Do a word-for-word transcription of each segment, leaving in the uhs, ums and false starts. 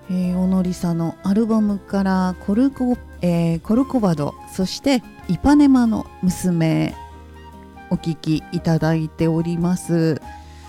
えー、小野リサのアルバムからコルコ、えー、コルコバド、そしてイパネマの娘お聴きいただいております。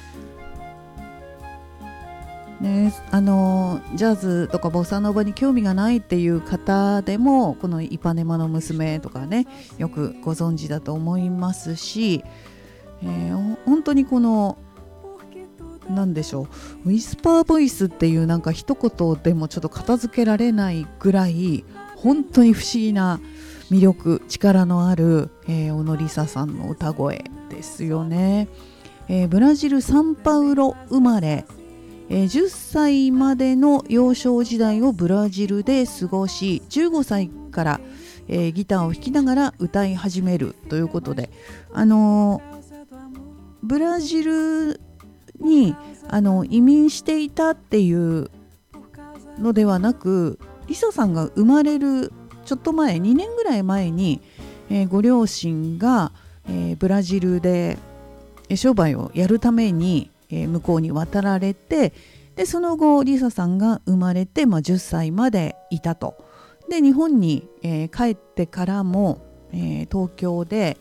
ね、あのジャズとかボサノバに興味がないっていう方でもこのイパネマの娘とかね、よくご存知だと思いますし、えー、本当にこのなんでしょう、ウィスパーボイスっていうなんか一言でもちょっと片付けられないぐらい本当に不思議な魅力、力のある、えー、小野リサさんの歌声ですよね。えー、ブラジルサンパウロ生まれ、えー、じゅっさいまでの幼少時代をブラジルで過ごし、じゅうごさいから、えー、ギターを弾きながら歌い始めるということで、あのー、ブラジルにあの移民していたっていうのではなく、リサさんが生まれるちょっと前、にねんぐらい前に、えー、ご両親が、えー、ブラジルで商売をやるために、えー、向こうに渡られて、でその後リサさんが生まれて、まあ、じゅっさいまでいたと。で日本に、えー、帰ってからも、えー、東京で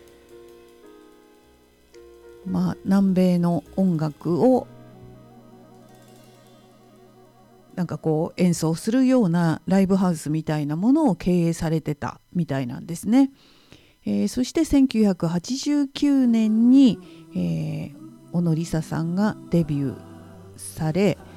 まあ、南米の音楽をなんかこう演奏するようなライブハウスみたいなものを経営されてたみたいなんですね。えー、そしてせんきゅうひゃくはちじゅうきゅうねんに、えー、小野リサさんがデビューされ、